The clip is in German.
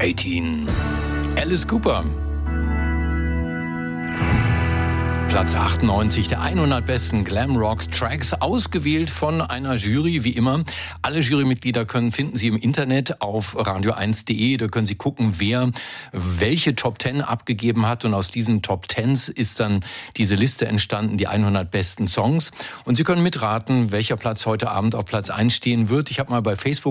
18. Alice Cooper. Platz 98 der 100 besten Glam-Rock-Tracks, ausgewählt von einer Jury, wie immer. Alle Jurymitglieder finden Sie im Internet auf radio1.de. Da können Sie gucken, wer welche Top 10 abgegeben hat. Und aus diesen Top 10s ist dann diese Liste entstanden, die 100 besten Songs. Und Sie können mitraten, welcher Platz heute Abend auf Platz 1 stehen wird. Ich habe mal bei Facebook